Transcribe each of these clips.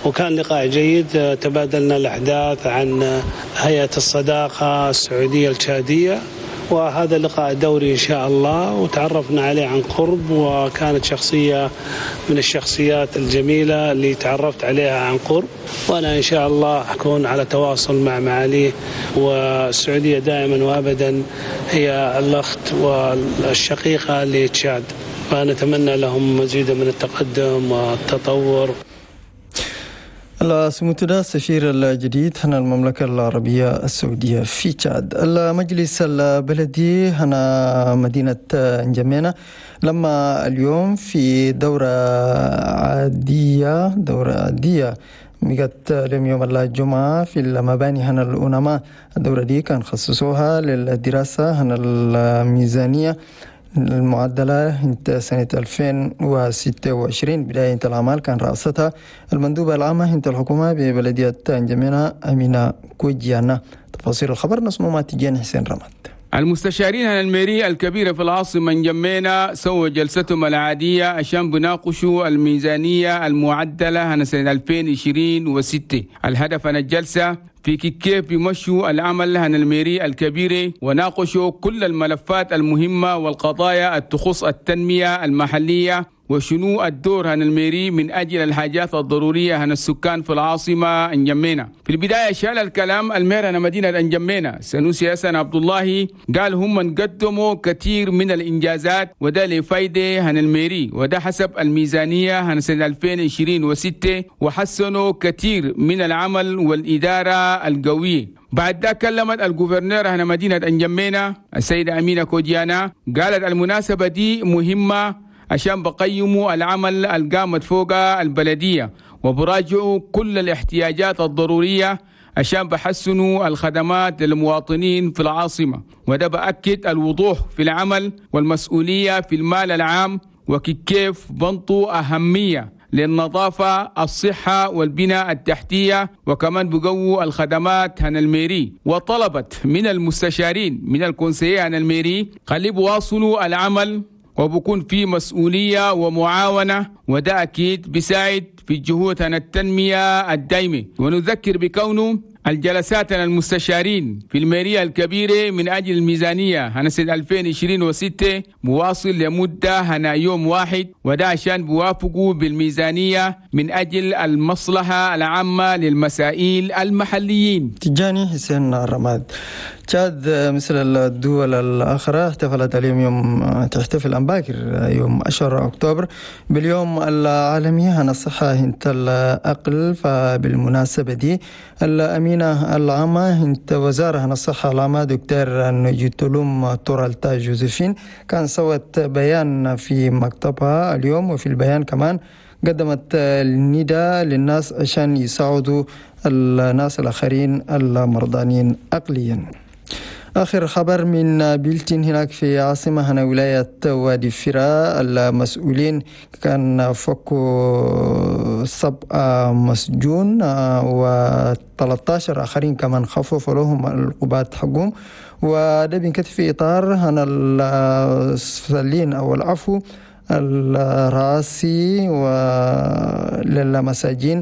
وكان لقاء جيد. تبادلنا الأحداث عن هيئة الصداقة السعودية التشادية، وهذا لقاء دوري إن شاء الله، وتعرفنا عليه عن قرب، وكانت شخصية من الشخصيات الجميلة اللي تعرفت عليها عن قرب، وأنا إن شاء الله أكون على تواصل مع معاليه. والسعودية دائما وأبدا هي الأخت والشقيقة لتشاد، فنتمنى لهم مزيدا من التقدم والتطور. سموتنا السفير الجديد هنا المملكة العربية السعودية في تشاد. المجلس البلدي هنا مدينة نجمينا لما اليوم في دورة عادية ميقت لهم يوم الجمعة في المباني هنا الأنماء. الدورة دي كان خصصوها للدراسة هنا الميزانية المعدلة انت سنة 2026 بداية الأعمال. كان رأستها المندوبة العامة انت الحكومة ببلدية نجمينا أمينة كوجيانا. تفاصيل الخبر نسمع مع تيجان حسين رمض. المستشارين عن الميري الكبيرة في العاصمة نجمينا سووا جلستهم العادية عشان بناقشوا الميزانية المعدلة عن سنة 2026. الهدف عن الجلسة في كيف بيمشوا العمل عن الميري الكبيرة وناقشوا كل الملفات المهمة والقضايا تخص التنمية المحلية وشنو الدور عن الميري من أجل الحاجات الضرورية عن السكان في العاصمة نجمينا. في البداية شال الكلام المير عن مدينة نجمينا سنوسي حسن عبد الله، قال هم قدموا كثير من الإنجازات وده لفايدة عن الميري، وده حسب الميزانية عن سنة 2026، وحسنوا كثير من العمل والإدارة القوية. بعد ذلك كلمت الجوفرنور عن مدينة نجمينا السيدة أمينة كوجيانا، قالت المناسبة دي مهمة عشان بقيموا العمل القامت فوق البلدية وبراجعوا كل الاحتياجات الضرورية عشان بحسنوا الخدمات للمواطنين في العاصمة، وده بأكد الوضوح في العمل والمسؤولية في المال العام وكيف بنطوا أهمية للنظافة الصحة والبناء التحتية، وكمان بقووا الخدمات عن الميري. وطلبت من المستشارين من الكونسية عن الميري خلي بواصلوا العمل وبكون في مسؤولية ومعاونة، وده أكيد بيساعد في الجهود عن التنمية الدائمة. ونذكر بكونه الجلسات عن المستشارين في الميرية الكبيرة من أجل الميزانية عن سنة 2026 مواصل لمدة هنا يوم واحد، وده عشان بوافقوا بالميزانية من أجل المصلحة العامة للمسائل المحليين. تجاني حسين رماد. تشاد مثل الدول الأخرى احتفلت اليوم تحتفل باكر يوم 10 أكتوبر باليوم العالمي عن الصحة هنت الأقل. فبالمناسبة دي الأمينة العامة هنت وزارة عن الصحة العامة دكتور نجيتولوم تورالتا جوزيفين كان سوت بيان في مكتبها اليوم، وفي البيان كمان قدمت النداء للناس عشان يساعدوا الناس الآخرين المرضانين عقليا. آخر خبر من بيلتين هناك في عاصمة هنا ولاية وادي فراء. المسؤولين كان فكوا 7 مسجون و13 آخرين كمان خففوا لهم العقوبات حقهم، وده بينكتب في إطار هنا السلين أو العفو الرئاسي وللمساجين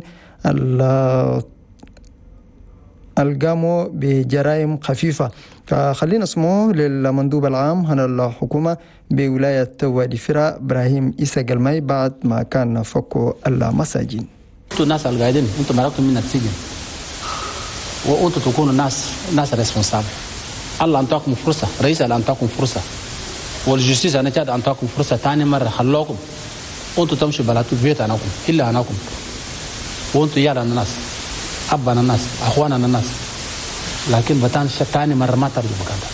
القاموا بجرائم خفيفة. فخلينا نسمعه للمندوب العام هنا الحكومة بولاية وادي فراء إبراهيم إيسا قلمي بعد ما كان فكوا المساجين. انتوا الناس القاعدين انتوا مرقتم من السجن، وانتوا تكونوا ناس ريسبونسابل. الله انتاكم فرصة، رئيس انتاكم فرصة، والجستيس أنا جاد أنتاكم فرصة ثاني مرة خلوكم وأنتوا تمشوا بلاتوا بيت أناكم إلا أناكم، وأنتوا يالا الناس أبانا الناس أخوانا الناس، لكن بتان ثاني مرة ما ترجع بكذا.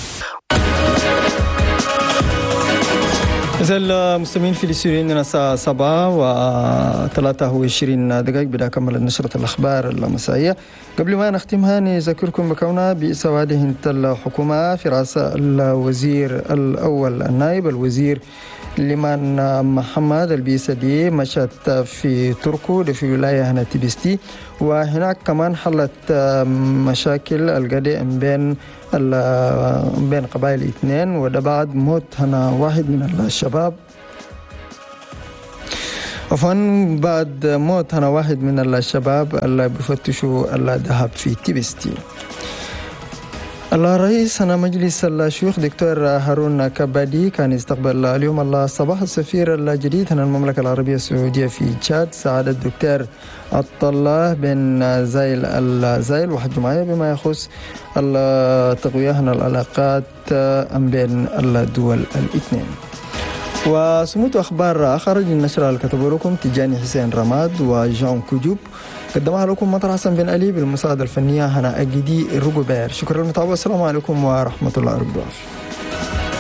إذا المستمعين في الاستوديو عندنا الساعة 7:23 دقائق بدأ كمل نشرة الأخبار المسائية. قبل ما نختمها نذكركم بكونها بإسواده الحكومة في رأس الوزير الأول النائب الوزير لمن محمد البيسدي مشت في تركو في ولاية هنا تبستي، وهناك كمان حلت مشاكل القضاء بين قبائل 2، وده بعد موت هنا واحد من الشباب. وفن بعد موت هنا واحد من الشباب اللي بيفتشوا الذهب في تبستي. الرئيس مجلس الشيوخ دكتور هارون كبادي كان يستقبل اليوم الصباح السفير الجديد من المملكة العربية السعودية في تشاد سعادة الدكتور عبد الله بن زايل الزايل وحج معايا بما يخص تقوية العلاقات بين الدول الاثنين. وسموت أخبار آخر النشرة اللي كتبوا لكم تجاني حسين رماد وجون كوجوب، قدمها لكم مطر حسن بن علي بالمساعدة الفنية هنا أجدي الرجبير. شكرا للمتابعة، السلام عليكم ورحمة الله وبركاته.